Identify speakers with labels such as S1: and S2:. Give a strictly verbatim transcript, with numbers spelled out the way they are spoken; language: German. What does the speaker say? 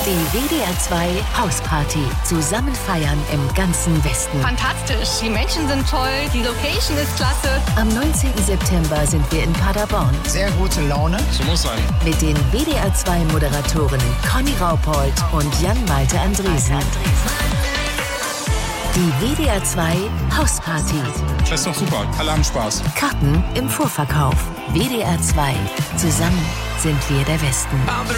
S1: Die W D R zwei Hausparty. Zusammen feiern im ganzen Westen.
S2: Fantastisch. Die Menschen sind toll. Die Location ist klasse.
S1: Am neunzehnten September sind wir in Paderborn.
S3: Sehr gute Laune.
S4: So muss sein.
S1: Mit den W D R zwei Moderatorinnen Conny Raupold und Jan-Malte Andresen. Die W D R zwei Hausparty.
S4: Das ist doch super. Alle haben Spaß.
S1: Karten im Vorverkauf. W D R zwei. Zusammen sind wir der Westen.